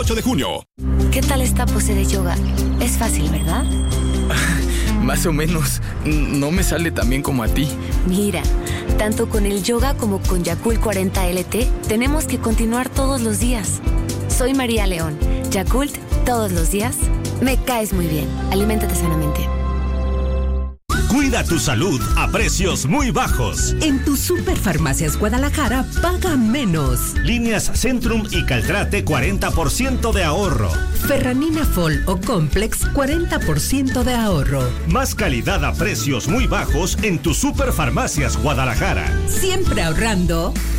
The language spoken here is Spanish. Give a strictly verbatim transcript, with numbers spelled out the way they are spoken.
ocho de junio. ¿Qué tal esta pose de yoga? Es fácil, ¿verdad? Más o menos. No me sale tan bien como a ti. Mira, tanto con el yoga como con Yakult cuarenta L T, tenemos que continuar todos los días. Soy María León. Yakult, todos los días. Me caes muy bien. Aliméntate sanamente. Cuida tu salud a precios muy bajos. En tu Superfarmacias Guadalajara, paga menos. Líneas Centrum y Caltrate, cuarenta por ciento de ahorro. Ferranina Fol o Complex, cuarenta por ciento de ahorro. Más calidad a precios muy bajos en tu Superfarmacias Guadalajara. Siempre ahorrando,